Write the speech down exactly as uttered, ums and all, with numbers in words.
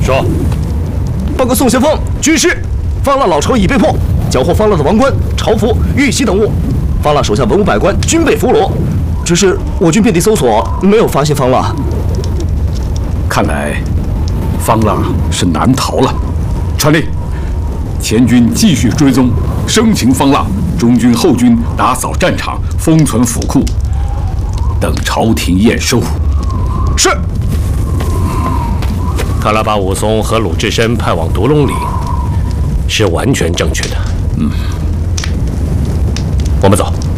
说。 报告宋先锋，军师，方腊老巢已被破，缴获方腊的王冠、朝服、玉玺等物，方腊手下文武百官均被俘虏。只是我军遍地搜索，没有发现方腊。 看来，方腊是难逃了。传令，前军继续追踪，生擒方腊；中军后军打扫战场，封存府库，等朝廷验收。 是。 看来把武松和鲁智深派往独龙岭是完全正确的。 嗯， 我们走。